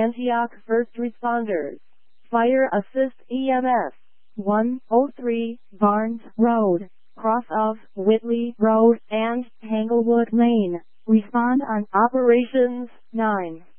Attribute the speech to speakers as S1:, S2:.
S1: Antioch First Responders. Fire Assist EMS. 103 Barnes Road, cross of Whitley Road and Tanglewood Lane. Respond on Operations 9.